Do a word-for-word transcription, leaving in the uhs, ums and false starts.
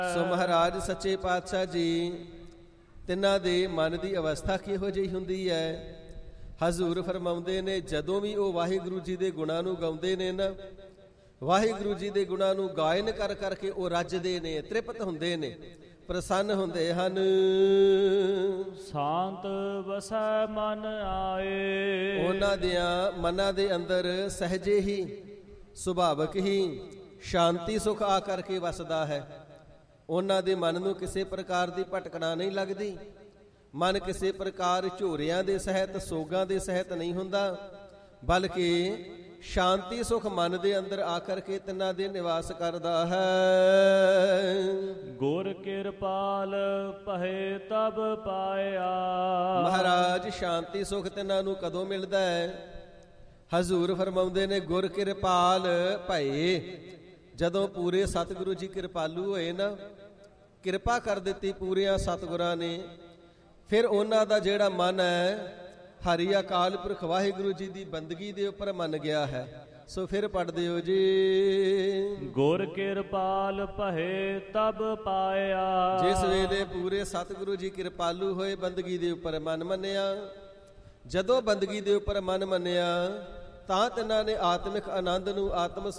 ਸੋ ਮਹਾਰਾਜ ਸੱਚੇ ਪਾਤਸ਼ਾਹ ਜੀ ਤਿੰਨਾਂ ਦੇ ਮਨ ਦੀ ਅਵਸਥਾ ਕਿਹੋ ਜਿਹੀ ਹੁੰਦੀ ਹੈ? ਹਜ਼ੂਰ ਫਰਮਾਉਂਦੇ ਨੇ, ਜਦੋਂ ਵੀ ਉਹ ਵਾਹਿਗੁਰੂ ਜੀ ਦੇ ਗੁਣਾਂ ਨੂੰ ਗਾਉਂਦੇ ਨੇ ਨਾ, ਵਾਹਿਗੁਰੂ ਜੀ ਦੇ ਗੁਣਾਂ ਨੂੰ ਗਾਇਨ ਕਰ ਕਰਕੇ ਉਹ ਰੱਜਦੇ ਨੇ, ਤ੍ਰਿਪਤ ਹੁੰਦੇ ਨੇ, ਪ੍ਰਸੰਨ ਹੁੰਦੇ ਹਨ। ਸ਼ਾਂਤ ਵਸੈ ਮਨ ਆਏ। ਉਹਨਾਂ ਦਿਆਂ ਮਨਾਂ ਦੇ ਅੰਦਰ ਸਹਿਜੇ ਹੀ, ਸੁਭਾਵਕ ਹੀ ਸ਼ਾਂਤੀ ਸੁਖ ਆ ਕਰਕੇ ਵਸਦਾ ਹੈ। ਉਹਨਾਂ ਦੇ ਮਨ ਨੂੰ ਕਿਸੇ ਪ੍ਰਕਾਰ ਦੀ ਭਟਕਣਾ ਨਹੀਂ ਲੱਗਦੀ। ਮਨ ਕਿਸੇ ਪ੍ਰਕਾਰ ਝੋਰਿਆਂ ਦੇ ਸਹਿਤ, ਸੋਗਾਂ ਦੇ ਸਹਿਤ ਨਹੀਂ ਹੁੰਦਾ, ਬਲਕਿ ਸ਼ਾਂਤੀ ਸੁਖ ਮਨ ਦੇ ਅੰਦਰ ਆ ਕਰਕੇ ਤਿੰਨਾਂ ਦੇ ਨਿਵਾਸ ਕਰਦਾ ਹੈ। ਗੁਰ ਕਿਰਪਾਲ ਪਹਿ ਤਬ ਪਾਇਆ। ਮਹਾਰਾਜ ਸ਼ਾਂਤੀ ਸੁਖ ਤਿੰਨਾਂ ਨੂੰ ਕਦੋਂ ਮਿਲਦਾ ਹੈ? ਹਜ਼ੂਰ ਫਰਮਾਉਂਦੇ ਨੇ, ਗੁਰ ਕਿਰਪਾਲ ਭਏ, ਜਦੋਂ ਪੂਰੇ ਸਤਿਗੁਰੂ ਜੀ ਕਿਰਪਾਲੂ ਹੋਏ ਨਾ, ਕਿਰਪਾ ਕਰ ਦਿੱਤੀ ਪੂਰਿਆਂ ਸਤਿਗੁਰਾਂ ਨੇ, ਫਿਰ ਉਹਨਾਂ ਦਾ ਜਿਹੜਾ ਮਨ ਹੈ ਹਰੀ ਅਕਾਲ ਪੁਰਖ ਵਾਹਿਗੁਰੂ ਜੀ ਦੀ ਬੰਦਗੀ ਦੇ ਉੱਪਰ ਮੰਨ ਗਿਆ ਹੈ। ਸੋ ਫਿਰ ਪੜ੍ਹਦੇ ਹੋ ਜੀ, ਗੁਰ ਕਿਰਪਾਲ ਪਹਿ ਤਬ ਪਾਇਆ। ਜਿਸ ਵੇਲੇ ਪੂਰੇ ਸਤਿਗੁਰੂ ਜੀ ਕਿਰਪਾਲੂ ਹੋਏ, ਬੰਦਗੀ ਦੇ ਉੱਪਰ ਮਨ ਮੰਨਿਆ, ਜਦੋਂ ਬੰਦਗੀ ਦੇ ਉੱਪਰ ਮਨ ਮੰਨਿਆ ਤਾਂ ਤਿੰਨਾਂ ਨੇ ਆਤਮਿਕ ਆਨੰਦ ਨੂੰ, ਆਤਮ